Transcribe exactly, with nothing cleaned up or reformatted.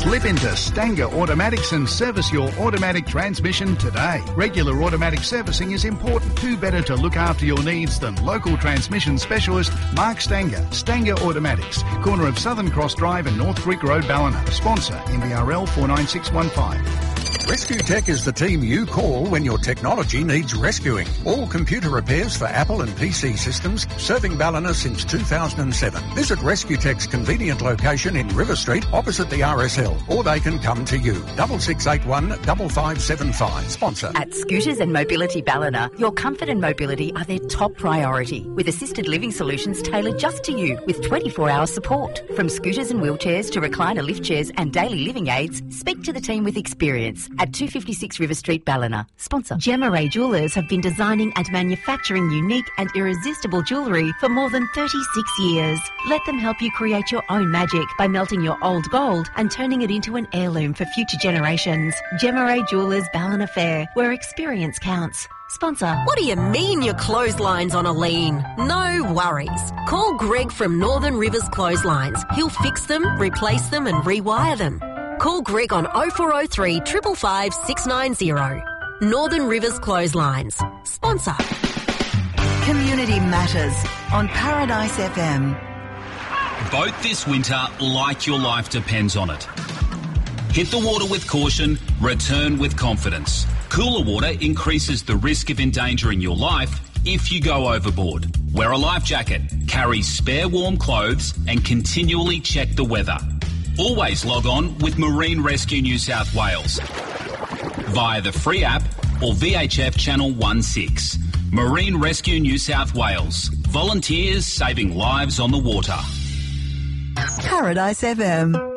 Slip into Stanger Automatics and service your automatic transmission today. Regular automatic servicing is important. Who better to look after your needs than local transmission specialist Mark Stanger. Stanger Automatics, corner of Southern Cross Drive and North Creek Road, Ballina. Sponsor M B R L four nine six one five. Rescue Tech is the team you call when your technology needs rescuing. All computer repairs for Apple and P C systems, serving Ballina since two thousand seven. Visit Rescue Tech's convenient location in River Street, opposite the R S L, or they can come to you. Double six eight one double five seven five. Sponsor. At Scooters and Mobility Ballina, your comfort and mobility are their top priority, with assisted living solutions tailored just to you, with twenty-four hour support. From scooters and wheelchairs to recliner lift chairs and daily living aids, speak to the team with experience at two fifty-six River Street, Ballina. Sponsor. Gemma Ray Jewellers have been designing and manufacturing unique and irresistible jewellery for more than thirty-six years. Let them help you create your own magic by melting your old gold and turning it into an heirloom for future generations. Gemma Ray Jewellers, Ballina Fair, where experience counts. Sponsor. What do you mean your clothesline's on a lean? No worries. Call Greg from Northern Rivers Clotheslines. He'll fix them, replace them and rewire them. Call Greg on oh four oh three, five five five, six nine oh. Northern Rivers Clotheslines. Sponsor. Community Matters on Paradise F M. Boat this winter like your life depends on it. Hit the water with caution, return with confidence. Cooler water increases the risk of endangering your life if you go overboard. Wear a life jacket, carry spare warm clothes and continually check the weather. Always log on with Marine Rescue New South Wales via the free app or V H F Channel sixteen. Marine Rescue New South Wales. Volunteers saving lives on the water. Paradise F M.